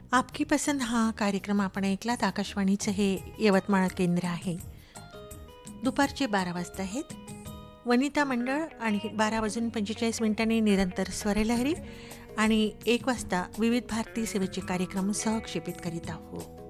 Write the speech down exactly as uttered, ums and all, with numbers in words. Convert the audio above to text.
आपकी पसंद हा कार्यक्रम आपण ऐकलात. आकाशवाणीचं हे यवतमाळ केंद्र आहे. दुपारचे बारा वाजता आहेत. वनिता मंडळ आणि बारा वाजून पंचेचाळीस मिनिटांनी निरंतर स्वरलहरी आणि एक वाजता विविध भारती सेवेचे कार्यक्रम सहक्षेपित करीत आहोत.